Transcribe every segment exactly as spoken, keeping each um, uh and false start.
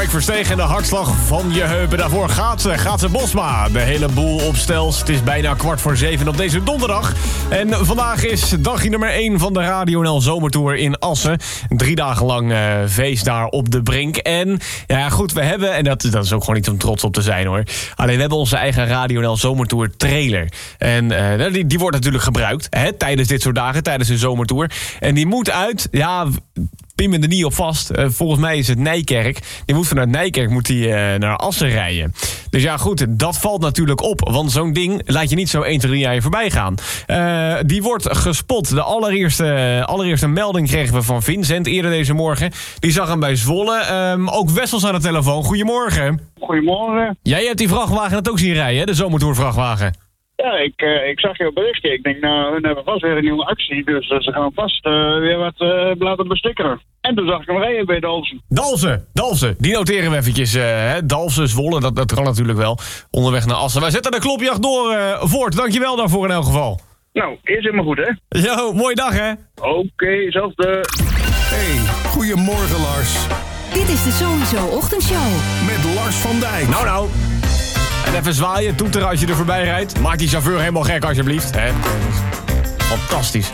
Mike Verstegen en de hartslag van je heupen. Daarvoor gaat ze, gaat ze Bosma. De hele boel op stels. Het is bijna kwart voor zeven op deze donderdag. En vandaag is dagje nummer één van de Radio N L Zomertour in Assen. Drie dagen lang uh, feest daar op de Brink. En ja goed, we hebben, en dat, dat is ook gewoon niet om trots op te zijn hoor. Alleen we hebben onze eigen Radio N L Zomertour trailer. En uh, die, die wordt natuurlijk gebruikt hè, tijdens dit soort dagen, tijdens de Zomertour. En die moet uit, ja... pin me er niet op vast. Uh, volgens mij is het Nijkerk. Die moet vanuit Nijkerk moet die, uh, naar Assen rijden. Dus ja, goed, dat valt natuurlijk op. Want zo'n ding laat je niet zo één, twee, drie jaar voorbij gaan. Uh, die wordt gespot. De allereerste, allereerste melding kregen we van Vincent eerder deze morgen. Die zag hem bij Zwolle. Um, ook Wessels aan de telefoon. Goedemorgen. Goedemorgen. Jij hebt die vrachtwagen het ook zien rijden, hè? De Zomertour vrachtwagen. Ja, ik, uh, ik zag je berichtje. Ik denk, nou, hun hebben vast weer een nieuwe actie. Dus uh, ze gaan vast uh, weer wat uh, laten bestikkeren. En toen zag ik hem rijden bij Dalfsen. Dalfsen, Dalfsen. Die noteren we eventjes. Uh, hè? Dalfsen, Zwolle, dat, dat kan natuurlijk wel. Onderweg naar Assen. Wij zetten de klopjacht door uh, voort. Dankjewel daarvoor in elk geval. Nou, eerst helemaal goed, hè? Yo, mooie dag, hè? Oké, okay, zelfde. Hey, goedemorgen, Lars. Dit is de Sowieso Ochtendshow. Met Lars van Dijk. Nou, nou. En even zwaaien, toeteren als je er voorbij rijdt. Maak die chauffeur helemaal gek alsjeblieft. Hè? Fantastisch.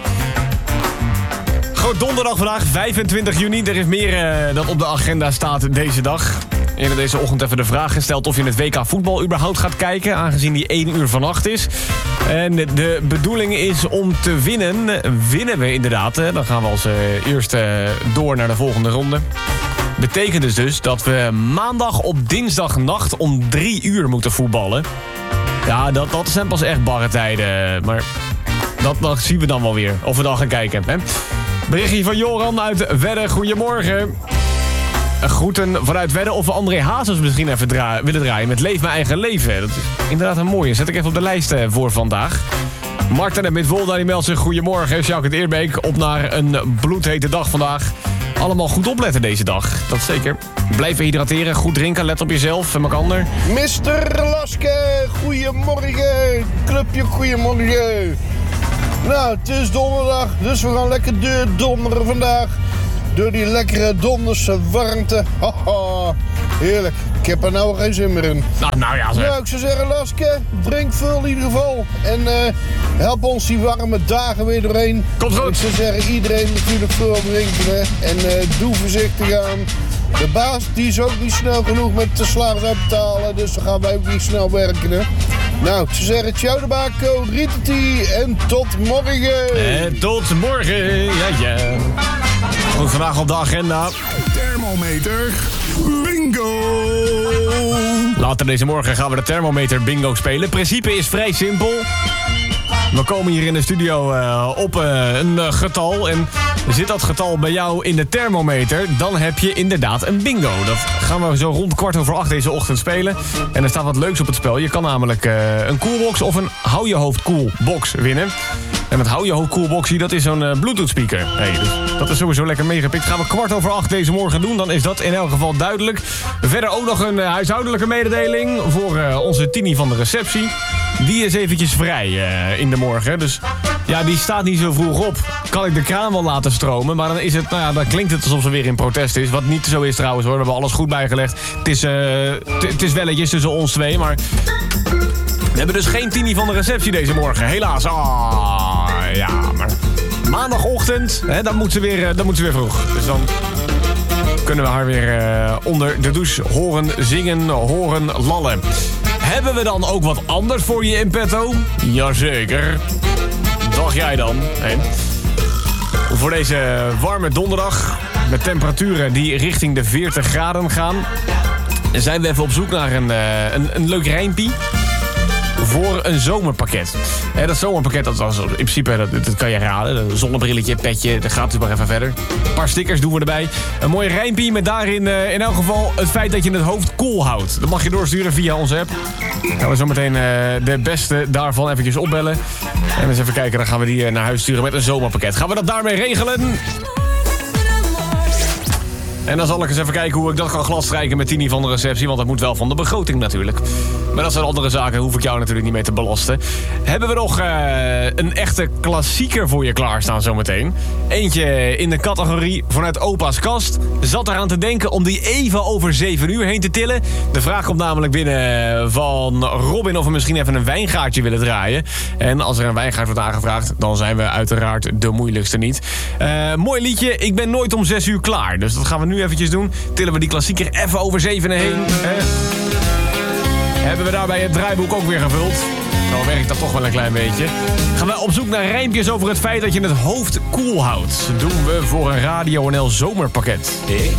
Groot donderdag vandaag, vijfentwintig juni. Er is meer uh, dan op de agenda staat deze dag. Eerder deze ochtend even de vraag gesteld of je in het W K voetbal überhaupt gaat kijken. Aangezien die één uur vannacht is. En de bedoeling is om te winnen. Winnen we inderdaad. Hè? Dan gaan we als uh, eerste uh, door naar de volgende ronde. Betekent dus dus dat we maandag op dinsdagnacht om drie uur moeten voetballen. Ja, dat, dat zijn pas echt barre tijden. Maar dat, dat zien we dan wel weer. Of we dan gaan kijken. Hè? Berichtje van Joran uit Wedde. Goedemorgen. Groeten vanuit Wedde. Of we André Hazes misschien even dra- willen draaien met Leef Mijn Eigen Leven. Dat is inderdaad een mooie. Zet ik even op de lijst voor vandaag. Marten en Midwolda die meldt zich. Goedemorgen. Sjoukert Eerbeek op naar een bloedhete dag vandaag. Allemaal goed opletten deze dag. Dat zeker. Blijven hydrateren, goed drinken, let op jezelf en Makander. mister Laske, goedemorgen. Clubje, goedemorgen. Nou, het is donderdag, dus we gaan lekker deur donderen vandaag. Door die lekkere donderse warmte. Haha, heerlijk. Ik heb er nou geen zin meer in. Nou, nou ja, zeg. Nou, ik zou zeggen, Laske, drink veel in ieder geval. En uh, help ons die warme dagen weer doorheen. Komt goed. En ik zou zeggen, iedereen natuurlijk veel drinken. Hè? En uh, doe voorzichtig aan. De baas die is ook niet snel genoeg met de salaris uitbetalen. Dus dan gaan wij ook niet snel werken. Hè? Nou, ik zou zeggen, ciao de bako, rieteti en tot morgen. En tot morgen, ja ja. Goed, vandaag op de agenda. Thermometer bingo. Later deze morgen gaan we de thermometer bingo spelen. Het principe is vrij simpel. We komen hier in de studio uh, op uh, een uh, getal. En zit dat getal bij jou in de thermometer, dan heb je inderdaad een bingo. Dat gaan we zo rond kwart over acht deze ochtend spelen. En er staat wat leuks op het spel. Je kan namelijk uh, een coolbox of een hou je hoofd coolbox winnen. En met hou je hoofd coolboxie, dat is zo'n uh, Bluetooth speaker. Hey, dus dat is sowieso lekker meegepikt. Gaan we kwart over acht deze morgen doen. Dan is dat in elk geval duidelijk. Verder ook nog een uh, huishoudelijke mededeling voor uh, onze Tini van de receptie. Die is eventjes vrij uh, in de morgen. Dus ja, die staat niet zo vroeg op. Kan ik de kraan wel laten stromen. Maar dan is het, nou ja, dan klinkt het alsof ze weer in protest is. Wat niet zo is trouwens hoor. We hebben alles goed bijgelegd. Het is, uh, t- het is welletjes tussen ons twee. Maar we hebben dus geen Tini van de receptie deze morgen. Helaas. Ah, ja, maar maandagochtend, hè, dan moet ze weer, dan moet ze weer vroeg. Dus dan kunnen we haar weer uh, onder de douche horen zingen, horen lallen. Hebben we dan ook wat anders voor je in petto? Jazeker. Dacht jij dan? Hè? Voor deze warme donderdag, met temperaturen die richting de veertig graden gaan, zijn we even op zoek naar een, uh, een, een leuk rijmpie voor een zomerpakket. Hè, dat zomerpakket, dat was in principe, dat, dat kan je raden. Een zonnebrilletje, petje, dat gaat dus maar even verder. Een paar stickers doen we erbij. Een mooie rijmpie met daarin uh, in elk geval het feit dat je het hoofd koel houdt. Dat mag je doorsturen via onze app. Dan gaan we zo meteen uh, de beste daarvan eventjes opbellen. En eens even kijken, dan gaan we die uh, naar huis sturen met een zomerpakket. Gaan we dat daarmee regelen? En dan zal ik eens even kijken hoe ik dat kan gladstrijken met Tini van de receptie. Want dat moet wel van de begroting natuurlijk. Maar dat zijn andere zaken, hoef ik jou natuurlijk niet mee te belasten. Hebben we nog uh, een echte klassieker voor je klaarstaan zometeen. Eentje in de categorie vanuit opa's kast. Zat eraan te denken om die even over zeven uur heen te tillen. De vraag komt namelijk binnen van Robin of we misschien even een wijngaartje willen draaien. En als er een wijngaard wordt aangevraagd, dan zijn we uiteraard de moeilijkste niet. Uh, mooi liedje, ik ben nooit om zes uur klaar. Dus dat gaan we nu eventjes doen. Tillen we die klassieker even over zeven heen. Eh. Hebben we daarbij het draaiboek ook weer gevuld. Nou werkt dat toch wel een klein beetje. Gaan we op zoek naar rijmpjes over het feit dat je het hoofd koel houdt. Doen we voor een Radio N L zomerpakket.